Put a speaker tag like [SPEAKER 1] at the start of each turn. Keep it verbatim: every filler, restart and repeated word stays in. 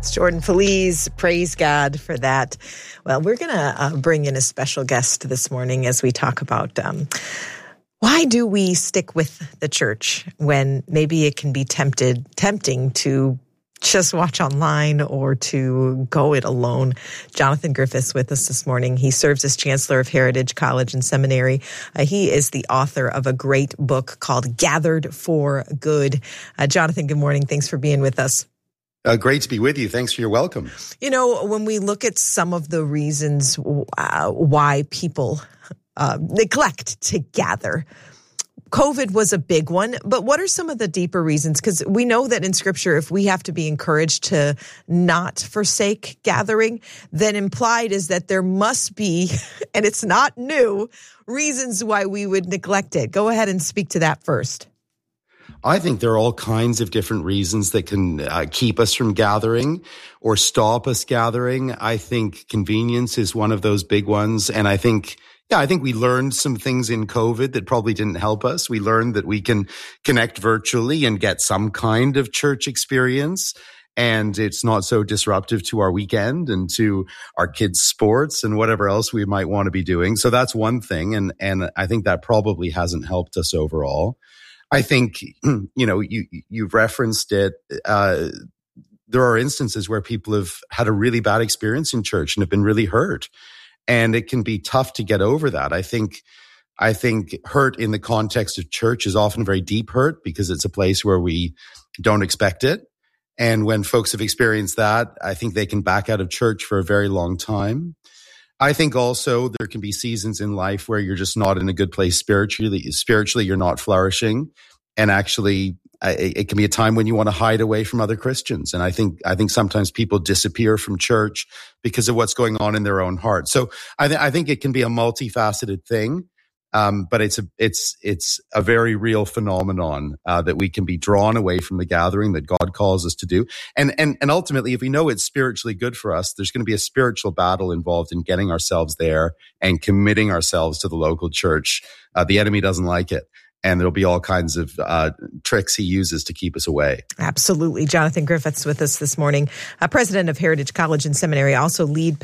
[SPEAKER 1] It's Jordan Feliz. Praise God for that. Well, we're going to uh, bring in a special guest this morning as we talk about um, why do we stick with the church when maybe it can be tempted, tempting to just watch online or to go it alone. Jonathan Griffiths with us this morning. He serves as Chancellor of Heritage College and Seminary. Uh, he is the author of a great book called Gathered for Good. Uh, Jonathan, good morning. Thanks for being with us.
[SPEAKER 2] Uh, great to be with you. Thanks for your welcome.
[SPEAKER 1] You know, when we look at some of the reasons uh, why people uh, neglect to gather, COVID was a big one, but what are some of the deeper reasons? Because we know that in Scripture, if we have to be encouraged to not forsake gathering, then implied is that there must be, and it's not new, reasons why we would neglect it. Go ahead and speak to that first.
[SPEAKER 2] I think there are all kinds of different reasons that can uh, keep us from gathering or stop us gathering. I think convenience is one of those big ones. And I think, yeah, I think we learned some things in COVID that probably didn't help us. We learned that we can connect virtually and get some kind of church experience. And it's not so disruptive to our weekend and to our kids' sports and whatever else we might want to be doing. So that's one thing. And, and I think that probably hasn't helped us overall. I think, you know, you, you've referenced it. Uh, there are instances where people have had a really bad experience in church and have been really hurt. And it can be tough to get over that. I think, I think hurt in the context of church is often very deep hurt because it's a place where we don't expect it. And when folks have experienced that, I think they can back out of church for a very long time. I think also there can be seasons in life where you're just not in a good place spiritually. Spiritually, you're not flourishing. And actually, it can be a time when you want to hide away from other Christians. And I think, I think sometimes people disappear from church because of what's going on in their own heart. So I, th- I think it can be a multifaceted thing. Um, but it's a, it's, it's a very real phenomenon, uh, that we can be drawn away from the gathering that God calls us to do. And, and, and ultimately, if we know it's spiritually good for us, there's going to be a spiritual battle involved in getting ourselves there and committing ourselves to the local church. Uh, the enemy doesn't like it. And there'll be all kinds of uh, tricks he uses to keep us away.
[SPEAKER 1] Absolutely. Jonathan Griffiths with us this morning, uh, president of Heritage College and Seminary, also lead